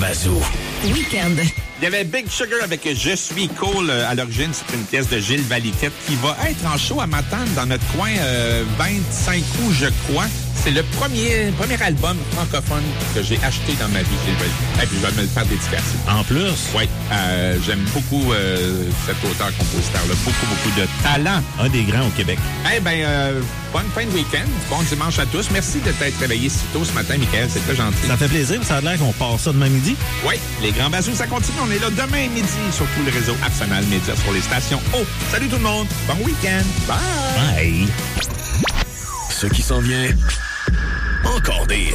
Bazou. Week-end. Il y avait Big Sugar avec Je suis cool à l'origine. C'est une pièce de Gilles Valiquette qui va être en show à Matane dans notre coin 25 août, je crois. C'est le premier album francophone que j'ai acheté dans ma vie, Gilles Valiquette. Et puis je vais me le faire dédicacer. En plus? Oui. J'aime beaucoup cet auteur-compositeur-là. Beaucoup de talent. Un des grands au Québec. Eh bien, bonne fin de week-end. Bon dimanche à tous. Merci de t'être réveillé si tôt ce matin, Michael. C'est très gentil. Ça fait plaisir. Ça a l'air qu'on part ça demain midi. Oui. Les grands bazous, ça continue. On est là demain midi sur tout le réseau Arsenal Média sur les stations. Oh, salut tout le monde. Bon week-end. Bye. Bye. Ce qui s'en vient, encore des